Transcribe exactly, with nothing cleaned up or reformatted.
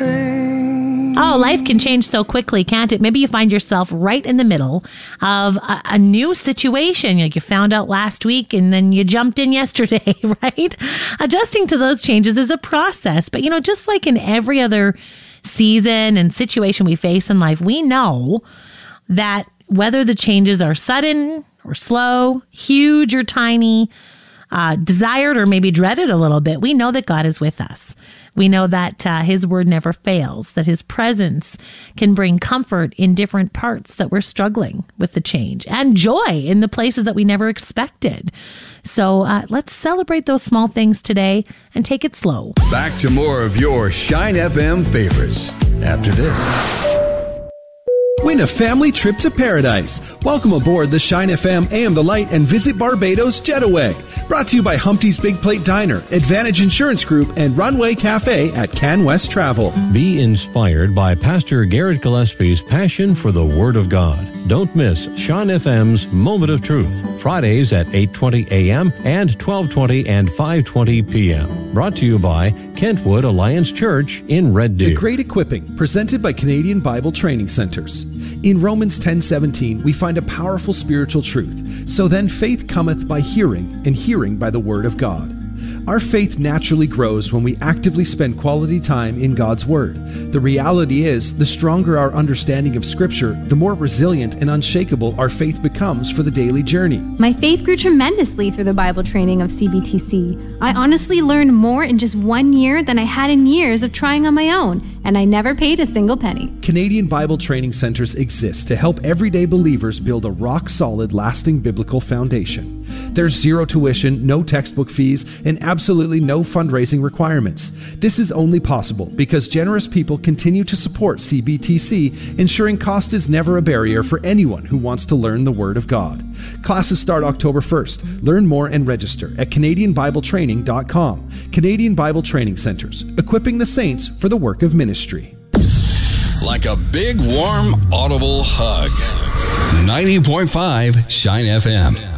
pain. Oh, life can change so quickly, can't it? Maybe you find yourself right in the middle of a, a new situation. Like you found out last week and then you jumped in yesterday, right? Adjusting to those changes is a process. But, you know, just like in every other season and situation we face in life, we know that whether the changes are sudden or slow, huge or tiny, uh, desired or maybe dreaded a little bit, we know that God is with us. We know that uh, his word never fails, that his presence can bring comfort in different parts that we're struggling with the change and joy in the places that we never expected. So uh, let's celebrate those small things today and take it slow. Back to more of your Shine F M favorites after this. Win a family trip to paradise. Welcome aboard the Shine F M A M The Light and visit Barbados Jetaway. Brought to you by Humpty's Big Plate Diner, Advantage Insurance Group, and Runway Cafe at Can West Travel. Be inspired by Pastor Garrett Gillespie's passion for the Word of God. Don't miss Shine F M's Moment of Truth, Fridays at eight twenty a.m. and twelve twenty and five twenty p.m. Brought to you by Kentwood Alliance Church in Red Deer. The Great Equipping, presented by Canadian Bible Training Centers. In Romans ten seventeen, we find a powerful spiritual truth. So then faith cometh by hearing, and hearing by the Word of God. Our faith naturally grows when we actively spend quality time in God's Word. The reality is, the stronger our understanding of Scripture, the more resilient and unshakable our faith becomes for the daily journey. My faith grew tremendously through the Bible training of C B T C. I honestly learned more in just one year than I had in years of trying on my own, and I never paid a single penny. Canadian Bible Training Centers exist to help everyday believers build a rock-solid, lasting biblical foundation. There's zero tuition, no textbook fees, and absolutely no fundraising requirements. This is only possible because generous people continue to support C B T C, ensuring cost is never a barrier for anyone who wants to learn the Word of God. Classes start October first. Learn more and register at Canadian Bible Training dot com. Canadian Bible Training Centers, equipping the saints for the work of ministry. Like a big, warm, audible hug. ninety point five Shine F M.